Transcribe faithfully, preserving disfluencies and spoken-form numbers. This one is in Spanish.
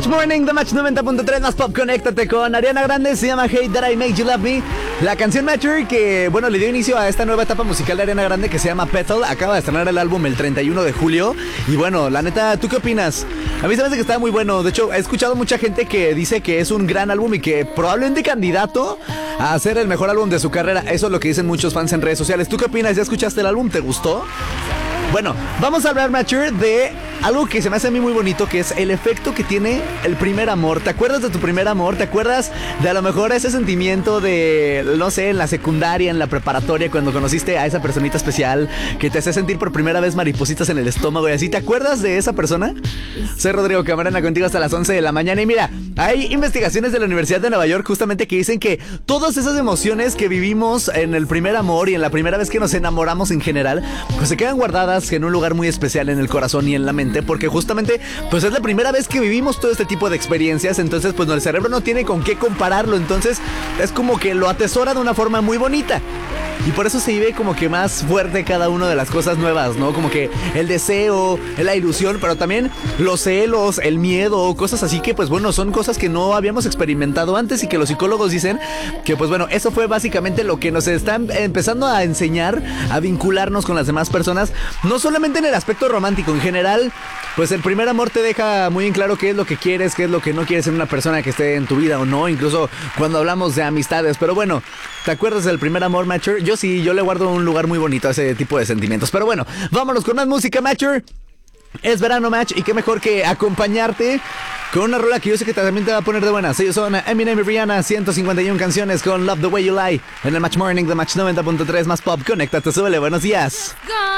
Match Morning, The Match noventa punto tres, más pop, conéctate con Ariana Grande, se llama Hey That I Make You Love Me. La canción Matcher que, bueno, le dio inicio a esta nueva etapa musical de Ariana Grande que se llama Petal, acaba de estrenar el álbum el treinta y uno de julio. Y bueno, la neta, ¿tú qué opinas? A mí se me hace que está muy bueno. De hecho, he escuchado mucha gente que dice que es un gran álbum y que probablemente candidato a ser el mejor álbum de su carrera. Eso es lo que dicen muchos fans en redes sociales. ¿Tú qué opinas? ¿Ya escuchaste el álbum? ¿Te gustó? Bueno, vamos a hablar, Matcher, de algo que se me hace a mí muy bonito, que es el efecto que tiene el primer amor. ¿Te acuerdas de tu primer amor? ¿Te acuerdas de a lo mejor ese sentimiento de, no sé, en la secundaria, en la preparatoria, cuando conociste a esa personita especial que te hace sentir por primera vez maripositas en el estómago y así? ¿Te acuerdas de esa persona? Soy Rodrigo Camarena, contigo hasta las once de la mañana. Y mira, hay investigaciones de la Universidad de Nueva York justamente que dicen que todas esas emociones que vivimos en el primer amor y en la primera vez que nos enamoramos en general, pues se quedan guardadas en un lugar muy especial en el corazón y en la mente, porque justamente pues es la primera vez que vivimos todo este tipo de experiencias. Entonces pues el cerebro no tiene con qué compararlo, entonces es como que lo atesora de una forma muy bonita. Y por eso se vive como que más fuerte cada una de las cosas nuevas, ¿no? Como que el deseo, la ilusión, pero también los celos, el miedo, cosas así que pues bueno, son cosas que no habíamos experimentado antes y que los psicólogos dicen que pues bueno, eso fue básicamente lo que nos están empezando a enseñar a vincularnos con las demás personas, no solamente en el aspecto romántico, en general, pues el primer amor te deja muy en claro qué es lo que quieres, qué es lo que no quieres en una persona que esté en tu vida o no, incluso cuando hablamos de amistades. Pero bueno, ¿te acuerdas del primer amor, Matcher? Yo sí, yo le guardo un lugar muy bonito a ese tipo de sentimientos. Pero bueno, vámonos con más música, Matcher. Es verano, Match, y qué mejor que acompañarte con una rola que yo sé que también te va a poner de buenas. Ellos son Eminem y Rihanna, ciento cincuenta y una canciones con Love the Way You Lie en el Match Morning de Match noventa punto tres, más pop. Conéctate, súbele, buenos días.